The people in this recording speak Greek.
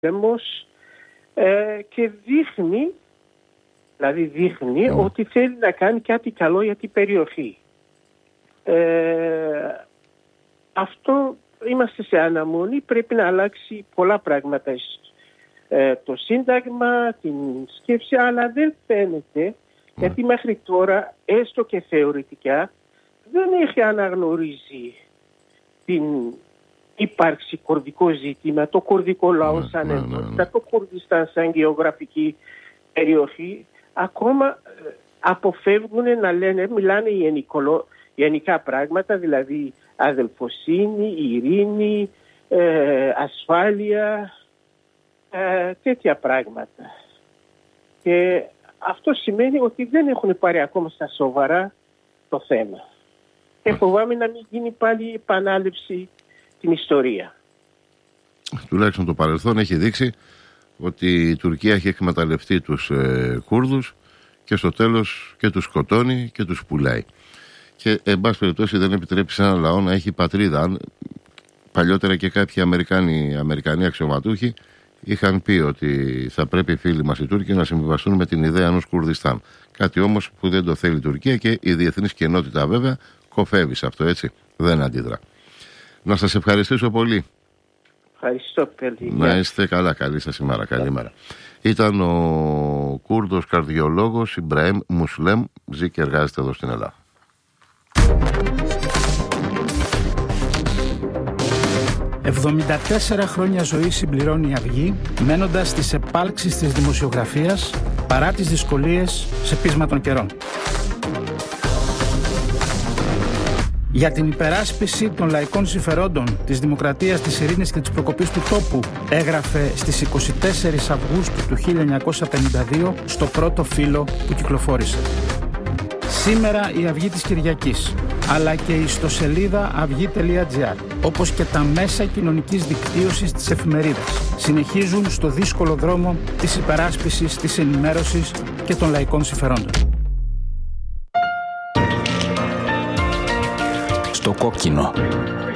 και δείχνει ότι θέλει να κάνει κάτι καλό για την περιοχή. Αυτό είμαστε σε αναμονή, πρέπει να αλλάξει πολλά πράγματα. Το Σύνταγμα, την σκέψη, αλλά δεν φαίνεται, γιατί μέχρι τώρα, έστω και θεωρητικά, δεν έχει αναγνωρίσει την ύπαρξη κουρδικό ζήτημα, το κουρδικό λαό σαν ενότητα, το Κουρδιστάν σαν γεωγραφική περιοχή. Ακόμα αποφεύγουν να μιλάνε γενικά πράγματα, δηλαδή αδελφοσύνη, ειρήνη, ασφάλεια, τέτοια πράγματα. Και αυτό σημαίνει ότι δεν έχουν πάρει ακόμα στα σοβαρά το θέμα. Και φοβάμαι να μην γίνει πάλι επανάληψη την ιστορία. Τουλάχιστον το παρελθόν έχει δείξει ότι η Τουρκία έχει εκμεταλλευτεί τους Κούρδους και στο τέλος και τους σκοτώνει και τους πουλάει. Και εν πάση περιπτώσει δεν επιτρέπει σε ένα λαό να έχει πατρίδα. Παλιότερα και κάποιοι Αμερικανοί αξιωματούχοι είχαν πει ότι θα πρέπει οι φίλοι μας οι Τούρκοι να συμβιβαστούν με την ιδέα ενός Κουρδιστάν. Κάτι όμως που δεν το θέλει η Τουρκία και η διεθνής κοινότητα βέβαια κοφεύει σε αυτό, έτσι. Δεν αντιδρά. Να σας ευχαριστήσω πολύ. Ευχαριστώ πολύ. Να είστε καλά. Καλή σας ημέρα. Καλημέρα. Ήταν ο Κούρδος καρδιολόγος Ιμπραήμ Μουσλέμ, ζει και εργάζεται εδώ στην Ελλάδα. «74 χρόνια ζωή συμπληρώνει η Αυγή, μένοντας στις επάλξεις της δημοσιογραφίας παρά τις δυσκολίες σε πείσμα των καιρών. Για την υπεράσπιση των λαϊκών συμφερόντων, της δημοκρατίας, της ειρήνης και της προκοπής του τόπου, έγραφε στις 24 Αυγούστου του 1952 στο πρώτο φύλλο που κυκλοφόρησε. Σήμερα η Αυγή της Κυριακής, αλλά και η ιστοσελίδα αυγή.gr, όπως και τα μέσα κοινωνικής δικτύωσης της εφημερίδας, συνεχίζουν στο δύσκολο δρόμο της υπεράσπισης, της ενημέρωσης και των λαϊκών συμφερόντων. Στο κόκκινο.